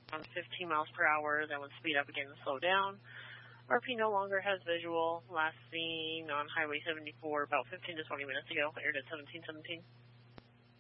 on 15 miles per hour, then would speed up again and slow down. RP no longer has visual. Last seen on Highway 74 about 15 to 20 minutes ago. Aired at 1717.